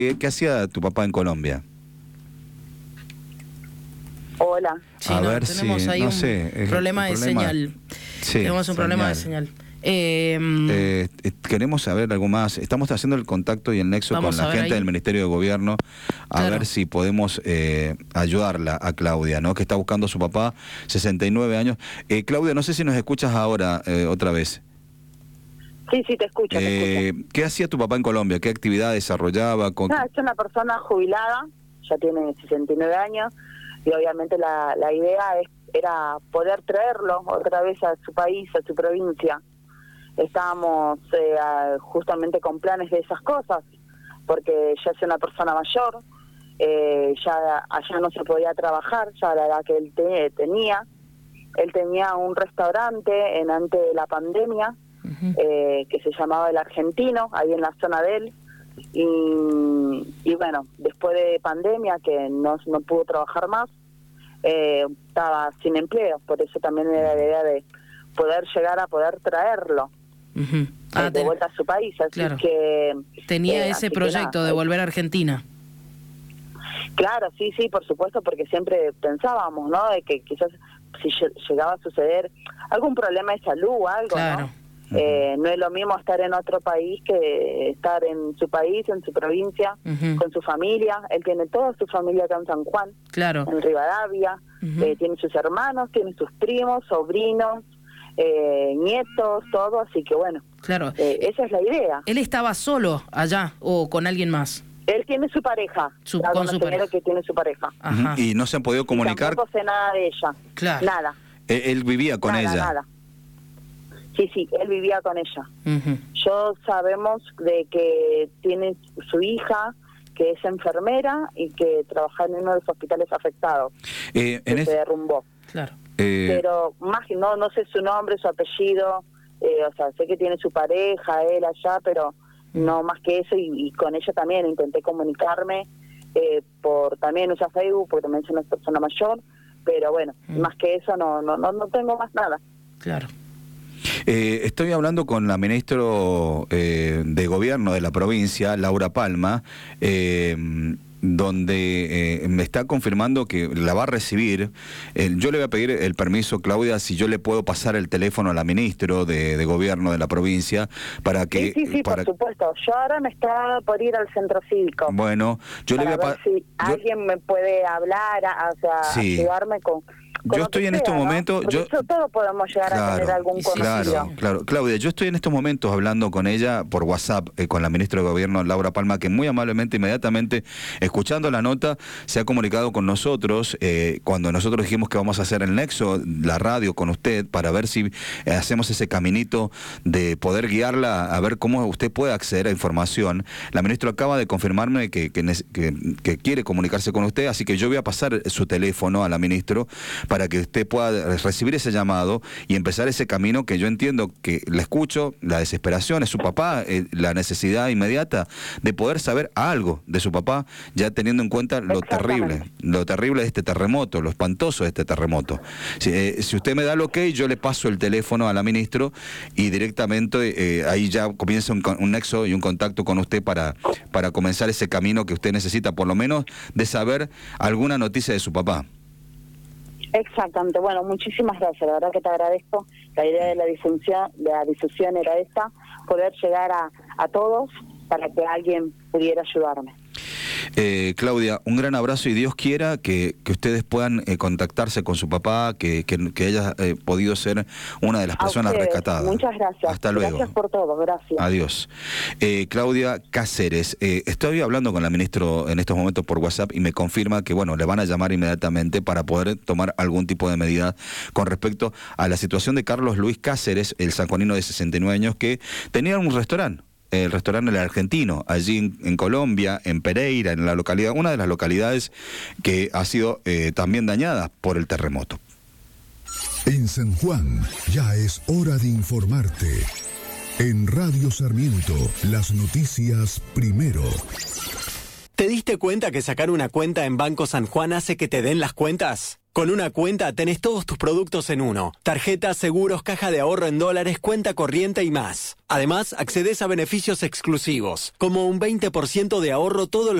¿Qué hacía tu papá en Colombia? Hola. Sí, A no, ver tenemos si, ahí no un sé, problema de señal. Sí, Tenemos un problema de señal. Queremos saber algo más. Estamos haciendo el contacto y el nexo Vamos con a la ver gente ahí. del Ministerio de Gobierno a Claro. ver si podemos ayudarla a Claudia, ¿no? Que está buscando a su papá, 69 años. Claudia, no sé si nos escuchas ahora otra vez. Sí, te escucho, te escucho. ¿Qué hacía tu papá en Colombia? ¿Qué actividad desarrollaba? Es una persona jubilada, ya tiene 69 años, y obviamente la idea era poder traerlo otra vez a su país, a su provincia. Estábamos justamente con planes de esas cosas, porque ya es una persona mayor, ya allá no se podía trabajar, ya la edad que él tenía. Él tenía un restaurante antes de la pandemia, que se llamaba El Argentino, ahí en la zona de él, y bueno, después de pandemia, que no pudo trabajar más, estaba sin empleo, por eso también era la idea de poder llegar a poder traerlo de vuelta a su país, así claro. que... Tenía así ese que proyecto nada, de volver a Argentina. Claro, sí, por supuesto, porque siempre pensábamos, ¿no?, de que quizás si llegaba a suceder algún problema de salud o algo, Claro. ¿no? No es lo mismo estar en otro país que estar en su país, en su provincia, con su familia. Él tiene toda su familia acá en San Juan, Claro. en Rivadavia, tiene sus hermanos, tiene sus primos, sobrinos, nietos, todo, así que bueno, Claro. esa es la idea. ¿Él estaba solo allá o con alguien más? Él tiene su pareja, Con su pareja. que tiene su pareja. Ajá. ¿Y no se han podido comunicar? Y tampoco sé nada de ella. Claro. Nada. Él vivía con ella. Nada. Sí, él vivía con ella. Ujú. Yo sabemos de que tiene su hija, que es enfermera y que trabaja en uno de los hospitales afectados, que se derrumbó. Claro. Pero más que no sé su nombre, su apellido, o sea, sé que tiene su pareja, él allá, pero no más que eso, y con ella también intenté comunicarme, también usa Facebook, porque también es una persona mayor, pero bueno, más que eso no tengo más nada. Claro. Estoy hablando con la ministra de Gobierno de la provincia, Laura Palma, donde me está confirmando que la va a recibir. Yo le voy a pedir el permiso, Claudia, si yo le puedo pasar el teléfono a la ministra de Gobierno de la provincia para que... Sí, por supuesto. Yo ahora me está por ir al centro cívico. Bueno, yo le voy a ver si alguien me puede hablar, ayudarme con... Yo estoy en estos momentos... todos podemos llegar a tener algún conocido. Claro. Claudia, yo estoy en estos momentos hablando con ella por WhatsApp, con la ministra de Gobierno, Laura Palma, que muy amablemente, inmediatamente, escuchando la nota, se ha comunicado con nosotros, cuando nosotros dijimos que vamos a hacer el nexo, la radio con usted, para ver si hacemos ese caminito de poder guiarla a ver cómo usted puede acceder a información. La ministra acaba de confirmarme que quiere comunicarse con usted, así que yo voy a pasar su teléfono a la ministra para que usted pueda recibir ese llamado y empezar ese camino que yo entiendo que la escucho, la desesperación es su papá, la necesidad inmediata de poder saber algo de su papá, ya teniendo en cuenta lo terrible de este terremoto, lo espantoso de este terremoto. Si usted me da el ok, yo le paso el teléfono a la ministra y directamente ahí ya comienza un nexo y un contacto con usted para comenzar ese camino que usted necesita, por lo menos de saber alguna noticia de su papá. Exactamente, bueno, muchísimas gracias, la verdad que te agradezco. La idea de la difusión era esta, poder llegar a todos para que alguien pudiera ayudarme. Claudia, un gran abrazo y Dios quiera que ustedes puedan contactarse con su papá, que haya podido ser una de las personas rescatadas. Muchas gracias. Hasta luego. Gracias por todo, gracias. Adiós. Claudia Cáceres, estoy hablando con la ministra en estos momentos por WhatsApp y me confirma que, bueno, le van a llamar inmediatamente para poder tomar algún tipo de medida con respecto a la situación de Carlos Luis Cáceres, el sanjuanino de 69 años, que tenía un restaurante. El restaurante El Argentino, allí en Colombia, en Pereira, en la localidad, una de las localidades que ha sido también dañada por el terremoto. En San Juan ya es hora de informarte. En Radio Sarmiento, las noticias primero. ¿Te diste cuenta que sacar una cuenta en Banco San Juan hace que te den las cuentas? Con una cuenta tenés todos tus productos en uno. Tarjetas, seguros, caja de ahorro en dólares, cuenta corriente y más. Además, accedes a beneficios exclusivos, como un 20% de ahorro todos los